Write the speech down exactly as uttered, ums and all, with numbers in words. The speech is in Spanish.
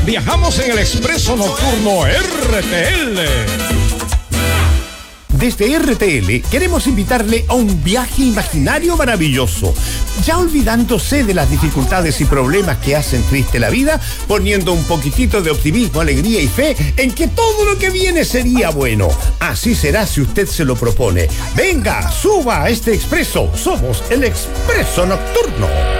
Viajamos en el Expreso Nocturno R T L. Desde R T L queremos invitarle a un viaje imaginario maravilloso, ya olvidándose de las dificultades y problemas que hacen triste la vida, poniendo un poquitito de optimismo, alegría y fe en que todo lo que viene sería bueno. Así será si usted se lo propone. Venga, suba a este expreso. Somos el Expreso Nocturno.